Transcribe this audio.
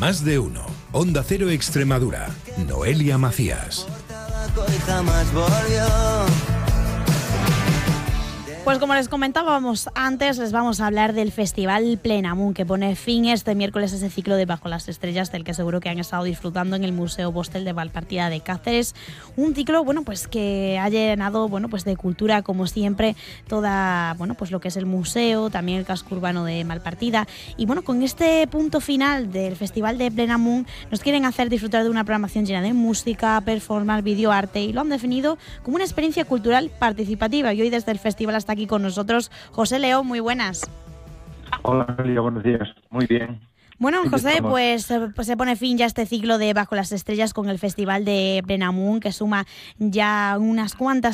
Más de uno. Onda Cero Extremadura. Noelia Macías. Pues como les comentábamos antes, les vamos a hablar del Festival Plenamun, que pone fin este miércoles a ese ciclo de Bajo las Estrellas, del que seguro que han estado disfrutando en el Museo Bostel de Valpartida de Cáceres. Un ciclo, pues que ha llenado, pues de cultura, como siempre, toda, pues lo que es el museo, también el casco urbano de Valpartida. Y con este punto final del Festival de Plenamun, nos quieren hacer disfrutar de una programación llena de música, performance, videoarte, y lo han definido como una experiencia cultural participativa. Y hoy desde el festival hasta aquí con nosotros José León, muy buenas. Hola, Noelia, buenos días. Muy bien. Bueno, José, pues se pone fin ya este ciclo de Bajo las Estrellas con el Festival de Plenamun, que suma ya unas cuantas